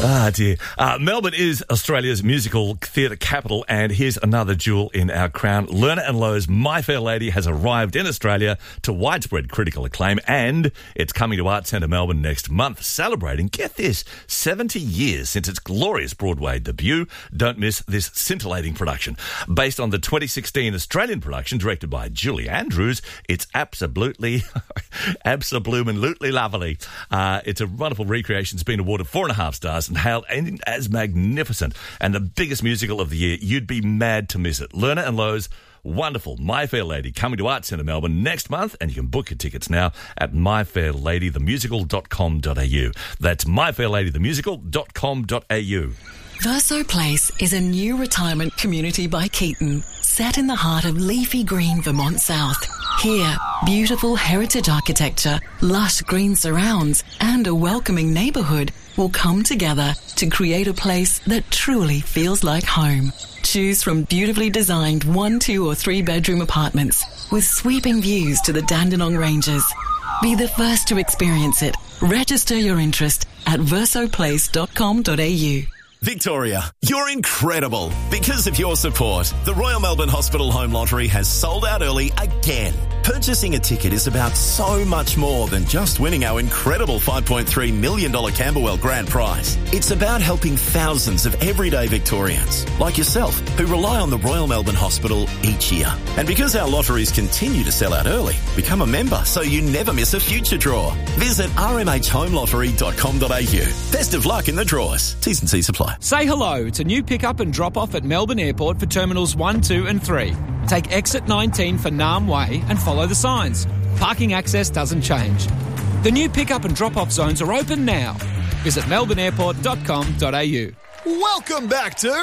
Ah, dear. Melbourne is Australia's musical theatre capital, and here's another jewel in our crown. Lerner and Loewe's My Fair Lady has arrived in Australia to widespread critical acclaim, and it's coming to Arts Centre Melbourne next month, celebrating, get this, 70 years since its glorious Broadway debut. Don't miss this scintillating production. Based on the 2016 Australian production directed by Julie Andrews, it's absolutely lovely. It's a wonderful recreation. It's been awarded 4.5 stars and hailed as magnificent and the biggest musical of the year. You'd be mad to miss it. Lerner and Loewe's wonderful My Fair Lady coming to Arts Centre Melbourne next month, and you can book your tickets now at myfairladythemusical.com.au. That's myfairladythemusical.com.au. Verso Place is a new retirement community by Keaton, set in the heart of leafy green Vermont South. Here, beautiful heritage architecture, lush green surrounds, and a welcoming neighbourhood will come together to create a place that truly feels like home. Choose from beautifully designed 1, 2 or 3 bedroom apartments with sweeping views to the Dandenong Ranges. Be the first to experience it. Register your interest at versoplace.com.au. Victoria, you're incredible. Because of your support, the Royal Melbourne Hospital Home Lottery has sold out early again. Purchasing a ticket is about so much more than just winning our incredible $5.3 million Camberwell grand prize. It's about helping thousands of everyday Victorians, like yourself, who rely on the Royal Melbourne Hospital each year. And because our lotteries continue to sell out early, become a member so you never miss a future draw. Visit rmhhomelottery.com.au. Best of luck in the draws. T's and C's apply. Say hello to new pick-up and drop-off at Melbourne Airport for Terminals 1, 2 and 3. Take exit 19 for Nam Way and follow the signs. Parking access doesn't change. The new pick-up and drop-off zones are open now. Visit melbourneairport.com.au. Welcome back to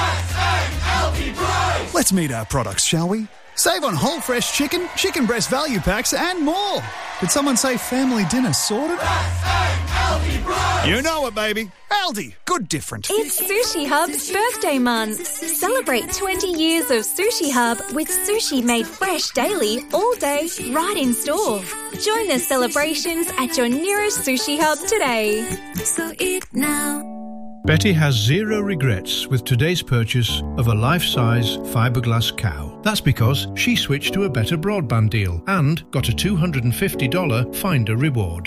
Let's meet our products, shall we? Save on whole fresh chicken, chicken breast value packs and more. Did someone say family dinner sorted? You know it, baby. Aldi, good different. It's Sushi Hub's birthday month. Celebrate 20 years of Sushi Hub with sushi made fresh daily, all day, right in store. Join the celebrations at your nearest Sushi Hub today. So eat now. Betty has zero regrets with today's purchase of a life-size fiberglass cow. That's because she switched to a better broadband deal and got a $250 Finder reward.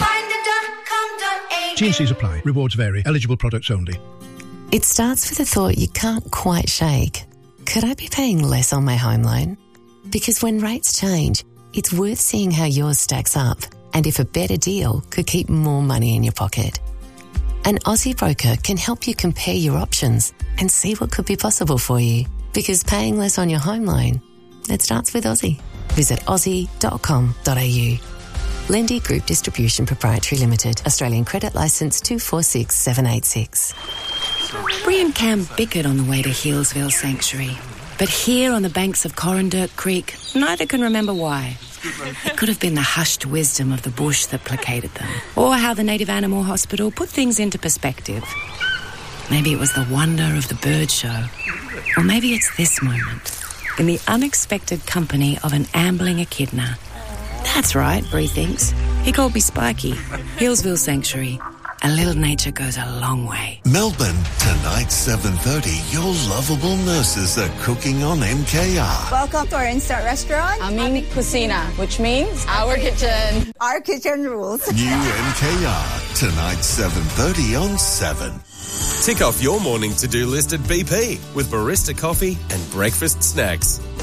T&Cs apply. Rewards vary. Eligible products only. It starts with a thought you can't quite shake. Could I be paying less on my home loan? Because when rates change, it's worth seeing how yours stacks up and if a better deal could keep more money in your pocket. An Aussie broker can help you compare your options and see what could be possible for you. Because paying less on your home loan, it starts with Aussie. Visit aussie.com.au. Lendi Group Distribution Proprietary Limited. Australian Credit Licence 246786. Bree and Cam bickered on the way to Healesville Sanctuary. But here on the banks of Corrandirt Creek, neither can remember why. It could have been the hushed wisdom of the bush that placated them, or how the Native Animal Hospital put things into perspective. Maybe it was the wonder of the bird show, or maybe it's this moment, in the unexpected company of an ambling echidna. That's right, Bree thinks. He called me Spiky. Healesville Sanctuary. A little nature goes a long way. Melbourne, tonight 7:30, your lovable nurses are cooking on MKR. Welcome to our Instant restaurant. Amin Cucina, which means our kitchen. Our kitchen rules. New MKR, tonight 7:30 on 7. Tick off your morning to-do list at BP with barista coffee and breakfast snacks.